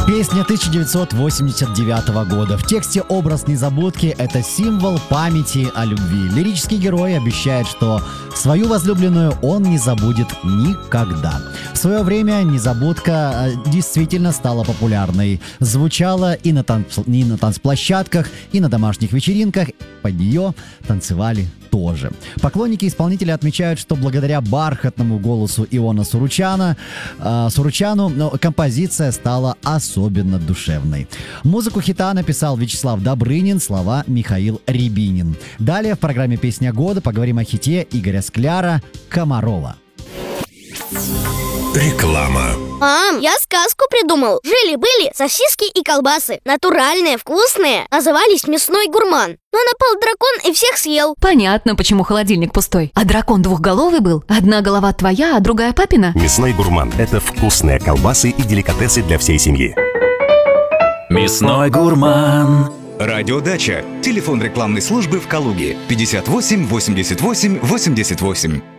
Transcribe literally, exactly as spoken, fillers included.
Песня тысяча девятьсот восемьдесят девятого года. В тексте образ незабудки – это символ памяти о любви. Лирический герой обещает, что свою возлюбленную он не забудет никогда. В свое время незабудка действительно стала популярной. Звучала и на, танц... и на танцплощадках, и на домашних вечеринках. Под нее танцевали тоже. Поклонники исполнителя отмечают, что благодаря бархатному голосу Иона Суручана, э, Суручану ну, композиция стала особенно душевной. Музыку хита написал Вячеслав Добрынин, слова Михаил Рябинин. Далее в программе «Песня года» поговорим о хите Игоря Скляра «Комарова». Реклама. Мам, я сказку придумал. Жили-были сосиски и колбасы. Натуральные, вкусные. Назывались «Мясной гурман». Но напал дракон и всех съел. Понятно, почему холодильник пустой. А дракон двухголовый был? Одна голова твоя, а другая папина? Мясной гурман – это вкусные колбасы и деликатесы для всей семьи. Мясной гурман. Радиодача. Телефон рекламной службы в Калуге. пятьдесят восемь восемьдесят восемь восемьдесят восемь.